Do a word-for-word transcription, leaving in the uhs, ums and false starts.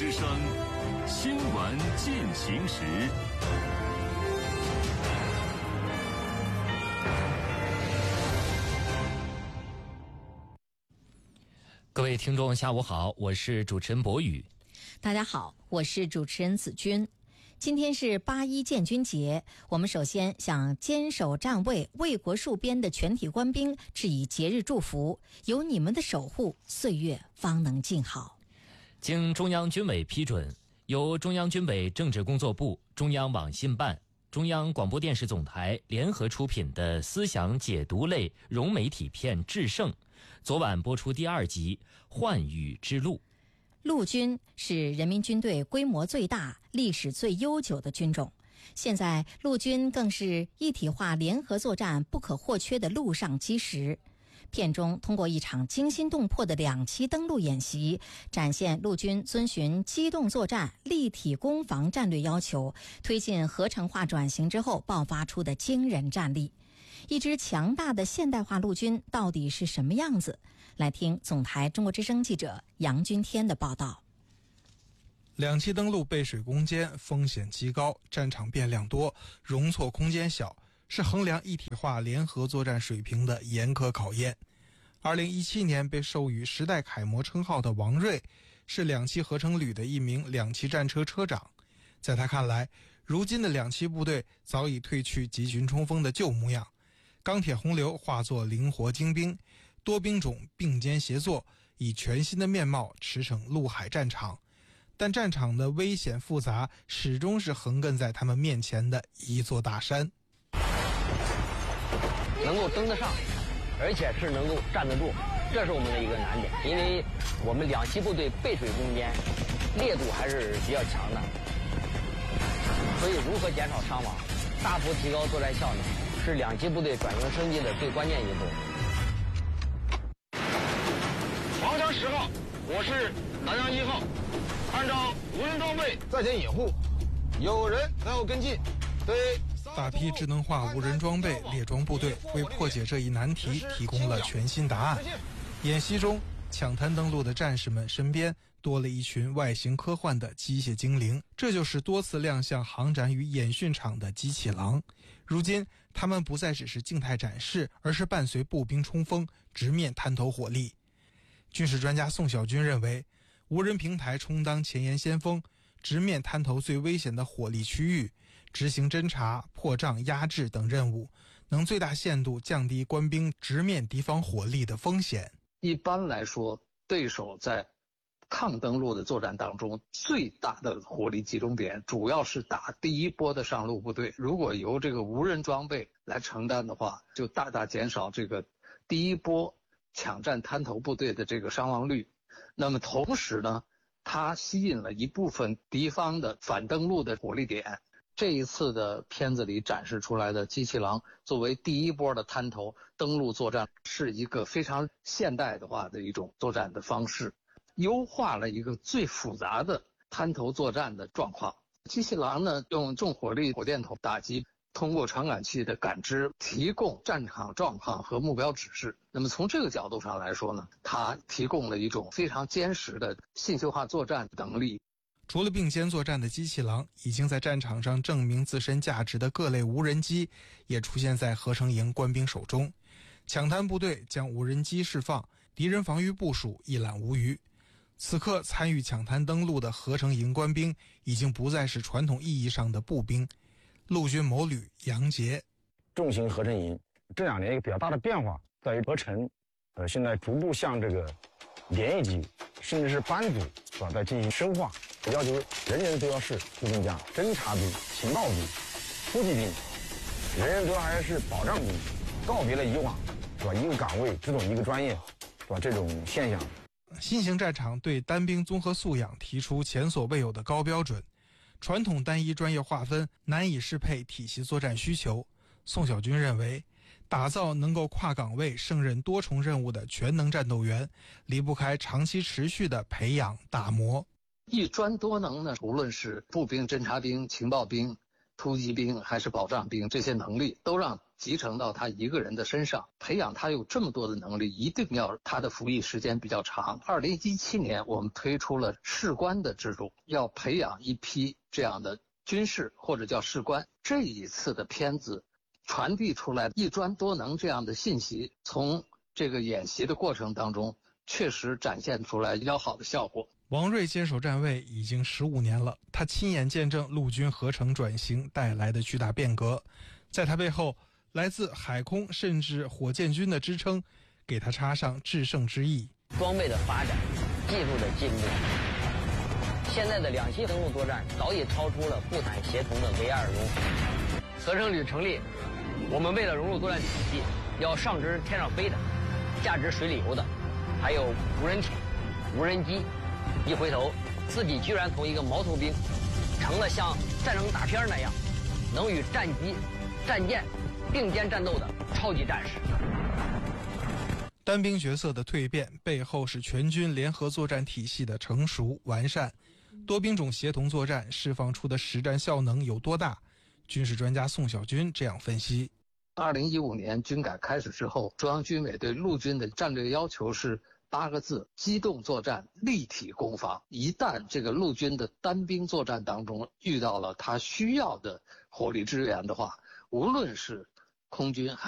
之声新闻进行时。 各位听众下午好，我是主持人博宇。 大家好，我是主持人子君。今天是八一建军节，我们首先向坚守站位、为国戍边的全体官兵致以节日祝福，有你们的守护，岁月方能静好。 经中央军委批准，由中央军委政治工作部、中央网信办、中央广播电视总台联合出品的思想解读类融媒体片《制胜》，昨晚播出第二集《寰宇之路》。 陆军是人民军队规模最大、历史最悠久的军种，现在陆军更是一体化联合作战不可或缺的陆上基石。片中通过一场惊心动魄的两栖登陆演习，展现陆军遵循机动作战、立体攻防战略要求，推进合成化转型之后爆发出的惊人战力。一支强大的现代化陆军到底是什么样子？来听总台中国之声记者杨军天的报道。 两栖登陆背水攻坚，风险极高，战场变量多，容错空间小，是衡量一体化联合作战水平的严苛考验。二零一七年被授予时代楷模称号的王瑞，是两栖合成旅的一名两栖战车车长。在他看来，如今的两栖部队早已褪去集群冲锋的旧模样，钢铁洪流化作灵活精兵，多兵种并肩协作，以全新的面貌驰骋陆海战场。但战场的危险复杂始终是横亘在他们面前的一座大山。 能够登得上，而且是能够站得住，这是我们的一个难点。因为我们两栖部队背水攻坚，烈度还是比较强的，所以如何减少伤亡，大幅提高作战效能，是两栖部队转型升级的最关键一步。 黄江十号，我是南洋一号，按照无人装备在前掩护，有人在后跟进，对。 大批智能化无人装备列装部队为破解这一难题提供了全新答案。演习中，抢滩登陆的战士们身边多了一群外形科幻的机械精灵，这就是多次亮相航展与演训场的机器狼。如今他们不再只是静态展示，而是伴随步兵冲锋，直面滩头火力。军事专家宋小军认为，无人平台充当前沿先锋，直面滩头最危险的火力区域，执行侦察、破障、压制等任务，能最大限度降低官兵直面敌方火力的风险。 一般来说，对手在抗登陆的作战当中，最大的火力集中点主要是打第一波的上路部队。如果由这个无人装备来承担的话，就大大减少这个第一波抢占滩头部队的这个伤亡率。那么同时呢，它吸引了一部分敌方的反登陆的火力点。这一次的片子里展示出来的机器狼作为第一波的滩头登陆作战，是一个非常现代化的一种作战的方式，优化了一个最复杂的滩头作战的状况。机器狼呢，用重火力火箭筒打击，通过传感器的感知提供战场状况和目标指示。那么从这个角度上来说呢，它提供了一种非常坚实的信息化作战能力。 除了并肩作战的机器狼，已经在战场上证明自身价值的各类无人机也出现在合成营官兵手中。抢滩部队将无人机释放，敌人防御部署一览无余。此刻参与抢滩登陆的合成营官兵已经不再是传统意义上的步兵。陆军某旅杨杰， 重型合成营这两年一个比较大的变化在于合成，呃，现在逐步向这个连一级甚至是班组是吧，在进行深化，要求人人都要是步兵将、侦察兵、情报兵、突击兵，人人都还是保障兵，告别了以往是吧一个岗位只懂一个专业是吧这种现象。 新型战场对单兵综合素养提出前所未有的高标准，传统单一专业划分难以适配体系作战需求。宋小军认为，打造能够跨岗位胜任多重任务的全能战斗员，离不开长期持续的培养打磨。 一专多能呢，无论是步兵、侦察兵、情报兵、突击兵还是保障兵，这些能力都让集成到他一个人的身上，培养他有这么多的能力，一定要他的服役时间比较长。二零一七年，我们推出了士官的制度，要培养一批这样的军士或者叫士官。这一次的片子传递出来一专多能这样的信息，从这个演习的过程当中，确实展现出来比较好的效果。 王瑞坚守站位已经十五年了，他亲眼见证陆军合成转型带来的巨大变革，在他背后，来自海空甚至火箭军的支撑，给他插上制胜之意。 装备的发展，技术的进步，现在的两栖登陆作战早已超出了步坦协同的唯二荣。合成旅成立，我们为了融入作战体系，要上知天上飞的，下知水里游的，还有无人艇、无人机。一回头，自己居然从一个毛头兵，成了像战争大片那样，能与战机、战舰并肩战斗的超级战士。 单兵角色的蜕变背后是全军联合作战体系的成熟完善，多兵种协同作战释放出的实战效能有多大？军事专家宋小军这样分析： 二零一五年军改开始之后，中央军委对陆军的战略要求是八个字：机动作战，立体攻防。一旦这个陆军的单兵作战当中遇到了他需要的火力支援的话，无论是空军还